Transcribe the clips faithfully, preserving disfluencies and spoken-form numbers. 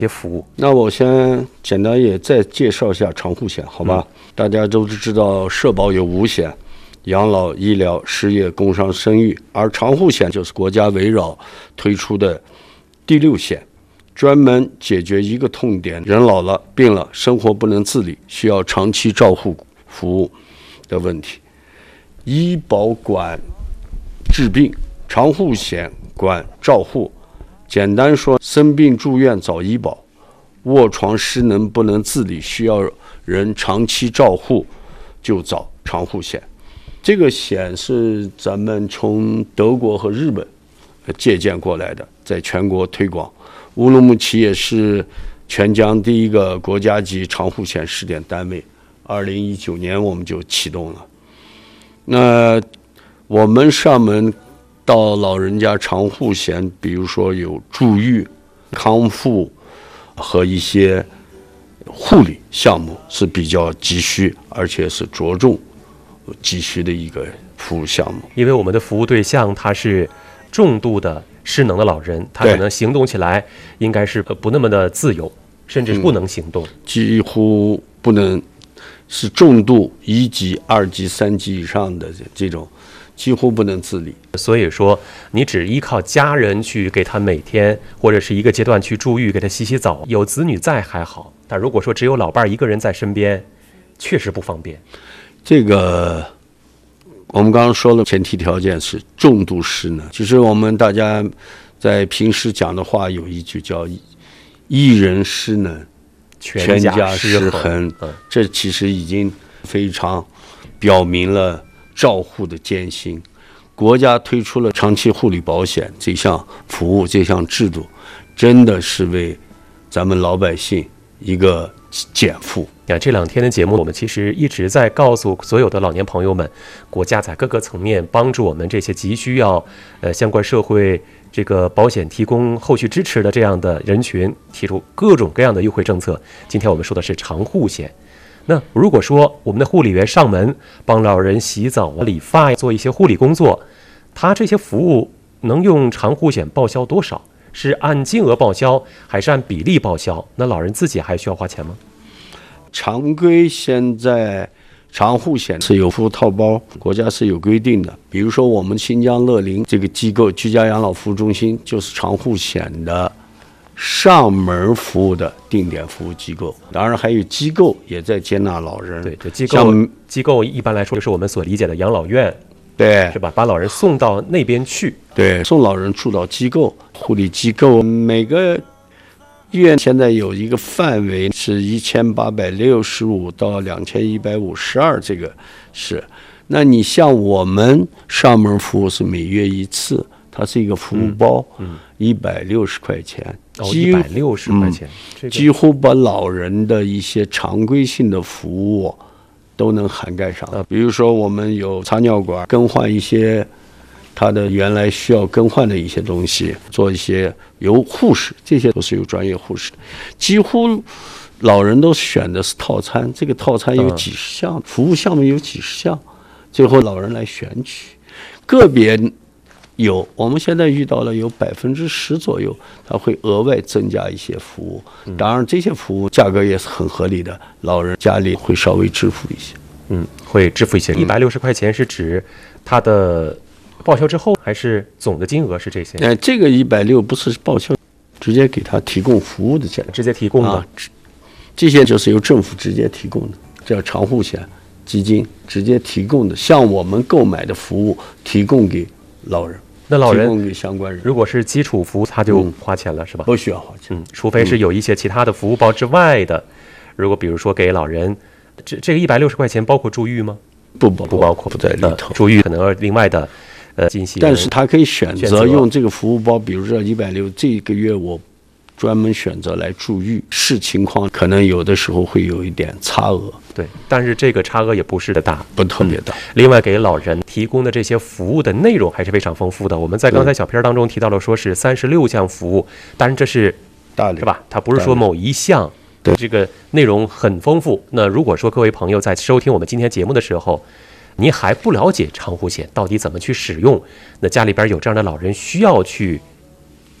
些服务。 那我先简单也再介绍一下长护险，好吧？嗯、大家都知道社保有五险。养老、医疗、失业、工伤、生育，而长护险就是国家围绕推出的第六险，专门解决一个痛点：人老了、病了，生活不能自理，需要长期照护服务的问题。医保管治病，长护险管照护。简单说，生病住院找医保，卧床失能不能自理，需要人长期照护，就找长护险。这个险是咱们从德国和日本借鉴过来的，在全国推广。乌鲁木齐也是全疆第一个国家级长护险试点单位，二零一九年我们就启动了。那我们上门到老人家长护险，比如说有住院、康复和一些护理项目是比较急需，而且是着重急需的一个服务项目。 因为我们的服务对象他是重度的失能的老人，他可能行动起来应该是不那么的自由，甚至不能行动、嗯、 几乎不能，是重度一级、二级、三级以上的这种几乎不能自理。 所以说你只依靠家人去给他每天或者是一个阶段去住院，给他洗洗澡，有子女在还好，但如果说只有老伴一个人在身边，确实不方便。 这个我们刚刚说了，前提条件是重度失能。其实我们大家在平时讲的话有一句叫一人失能全家失衡、嗯、这其实已经非常表明了照护的艰辛。国家推出了长期护理保险这项服务，这项制度真的是为咱们老百姓一个减负。 这两天的节目我们其实一直在告诉所有的老年朋友们，国家在各个层面帮助我们这些急需要呃相关社会这个保险提供后续支持的这样的人群，提出各种各样的优惠政策。今天我们说的是长护险。那如果说我们的护理员上门帮老人洗澡、理发，做一些护理工作，他这些服务能用长护险报销多少？是按金额报销还是按比例报销？那老人自己还需要花钱吗？ 常规现在长护险是有服务套包，国家是有规定的。比如说我们新疆乐陵这个机构居家养老服务中心就是长护险的上门服务的定点服务机构，当然还有机构也在接纳老人。 对，这机构机构一般来说就是我们所理解的养老院， 对， 是吧？把老人送到那边去， 对，送老人住到机构、护理机构。每个医院现在有一个范围是一千八百六十五到两千一百五十二，这个是。那你像我们上门服务是每月一次，它是一个服务包，一百六十块钱， 哦，一百六十块钱、嗯这个， 几乎把老人的一些常规性的服务都能涵盖上。比如说我们有插尿管，更换一些他的原来需要更换的一些东西，做一些由护士，这些都是有专业护士的。几乎老人都选的是套餐，这个套餐有几十项、嗯、服务项目有几十项，最后老人来选取。个别有，我们现在遇到了有百分之十左右，他会额外增加一些服务。当然，这些服务价格也是很合理的，老人家里会稍微支付一些。 嗯，会支付一些。一百六十块钱是指他的报销之后，还是总的金额是这些？ 哎，这个一百六不是报销，直接给他提供服务的价格， 直接提供的、啊。 这些就是由政府直接提供的，叫长护险基金直接提供的，向我们购买的服务提供给老人。 那老人提供给相关人， 如果是基础服务，他就花钱了，嗯、是吧？ 不需要花钱， 嗯，除非是有一些其他的服务包之外的。嗯、如果比如说给老人，这这个一百六十块钱包括住院吗？ 不不不包括， 不在里头。 呃、住院可能另外的，呃，进行。 但是他可以选择用这个服务包，比如说一百六，这个月我专门选择来住院，视情况可能有的时候会有一点差额。 对，但是这个差额也不是的大， 不特别大、嗯。 另外，给老人提供的这些服务的内容还是非常丰富的。我们在刚才小片当中提到了，说是三十六项服务，当然这是大是吧？它不是说某一项，对，这个内容很丰富。那如果说各位朋友在收听我们今天节目的时候，您还不了解长护险到底怎么去使用，那家里边有这样的老人需要去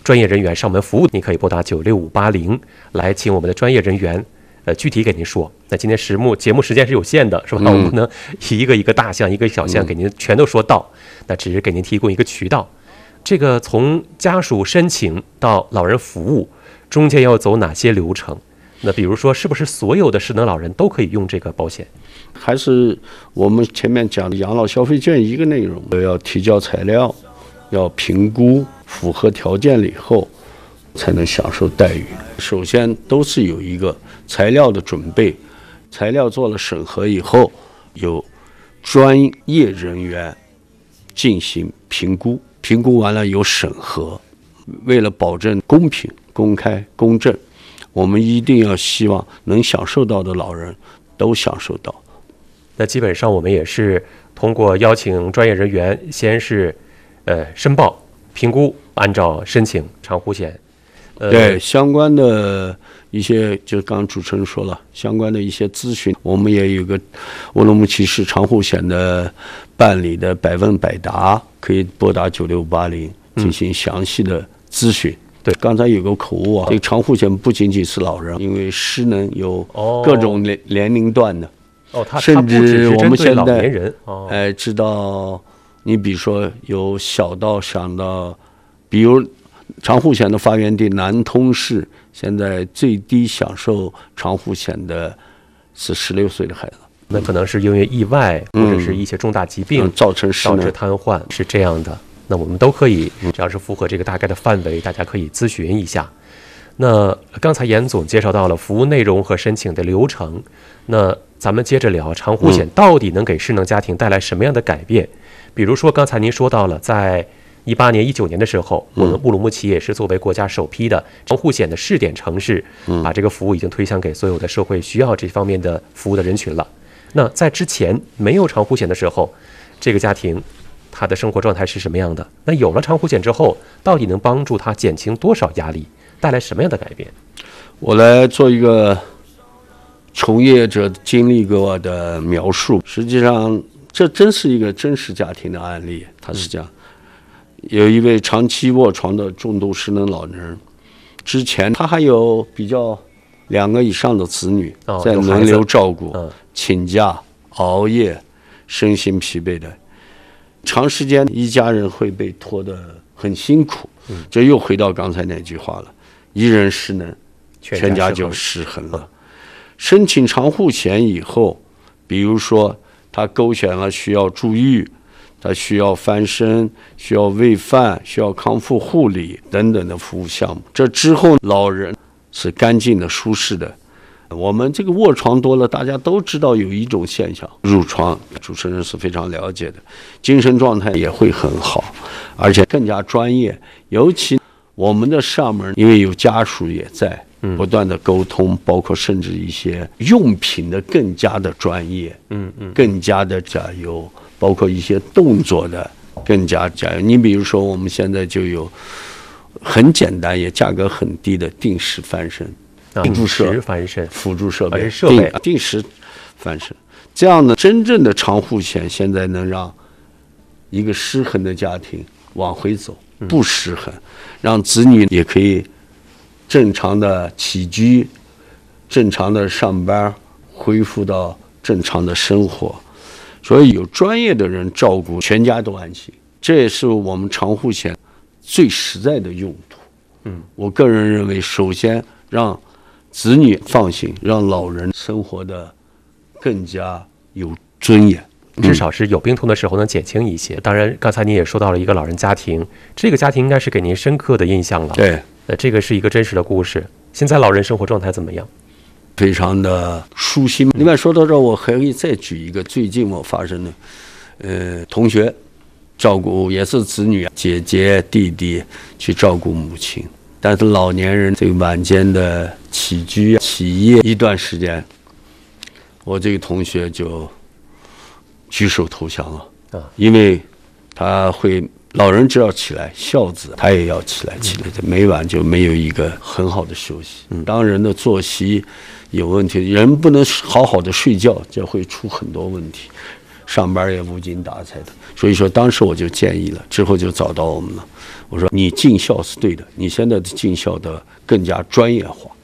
专业人员上门服务，你可以拨打九六五八零来请我们的专业人员呃具体给您说。那今天时目节目时间是有限的，是吧？嗯、我们不能一个一个大项一个小项给您全都说到，那只是给您提供一个渠道。这个从家属申请到老人服务中间要走哪些流程？那比如说是不是所有的失能老人都可以用这个保险？ 还是我们前面讲的养老消费券一个内容，要提交材料，要评估符合条件了以后才能享受待遇。首先都是有一个材料的准备，材料做了审核以后，有专业人员进行评估，评估完了有审核。为了保证公平、公开、公正，我们一定要希望能享受到的老人都享受到。 那基本上我们也是通过邀请专业人员，先是呃申报、评估，按照申请长护险。呃、 对相关的一些，就刚刚主持人说了，相关的一些咨询，我们也有个乌鲁木齐市长护险的办理的百问百答，可以拨打九六八零进行详细的咨询。嗯对， 刚才有个口误啊，这个长护险不仅仅是老人，因为失能有各种年年龄段的， 哦，它甚至我们现在人，哦， 哎，知道你比如说有小到想到，比如长护险的发源地南通市，现在最低享受长护险的是十六岁的孩子。 那可能是因为意外或者是一些重大疾病、 嗯、造成失能导致瘫痪，是这样的。那我们都可以，只要是符合这个大概的范围，大家可以咨询一下。那刚才严总介绍到了服务内容和申请的流程，那咱们接着聊长护险到底能给失能家庭带来什么样的改变？嗯、比如说刚才您说到了，在一八年、一九年的时候，我们乌鲁木齐也是作为国家首批的长护险的试点城市，把这个服务已经推向给所有的社会需要这方面的服务的人群了。那在之前没有长护险的时候，这个家庭他的生活状态是什么样的？那有了长护险之后，到底能帮助他减轻多少压力，带来什么样的改变？ 我来做一个从业者经历过的描述。实际上，这真是一个真实家庭的案例。他是这样：有一位长期卧床的重度失能老人，之前他还有比较两个以上的子女在轮流照顾， 哦、 请假、熬夜、身心疲惫的。长时间一家人会被拖得很辛苦，这又回到刚才那句话了，一人失能全家就失衡了。申请长护险以后，比如说他勾选了需要住院，他需要翻身，需要喂饭，需要康复护理等等的服务项目，这之后老人是干净的舒适的。我们这个卧床多了，大家都知道有一种现象，褥疮，主持人是非常了解的，精神状态也会很好，而且更加专业。尤其我们的上门，因为有家属也在，不断的沟通，包括甚至一些用品的更加的专业，嗯嗯，更加的加油，包括一些动作的更加加油。你比如说，我们现在就有很简单也价格很低的定时翻身。辅助设翻身辅助设备设备定时翻身，这样的真正的长护险现在能让一个失衡的家庭往回走，不失衡，让子女也可以正常的起居，正常的上班，恢复到正常的生活。所以有专业的人照顾，全家都安心，这也是我们长护险最实在的用途。嗯，我个人认为，首先让子女放心，让老人生活的更加有尊严， 至少是有病痛的时候能减轻一些。当然，刚才您也说到了一个老人家庭，这个家庭应该是给您深刻的印象了。 对， 呃，这个是一个真实的故事。现在老人生活状态怎么样？ 非常的舒心。另外说到这，我还可以再举一个最近我发生的，呃，同学照顾也是子女，姐姐弟弟去照顾母亲。但是老年人这个晚间的起居起夜一段时间，我这个同学就举手投降了，因为他会老人只要起来，孝子他也要起来，起来每晚就没有一个很好的休息。当人的作息有问题，人不能好好的睡觉，就会出很多问题。 上班也无精打采的。所以说当时我就建议了，之后就找到我们了。我说你尽孝是对的，你现在的尽孝的更加专业化。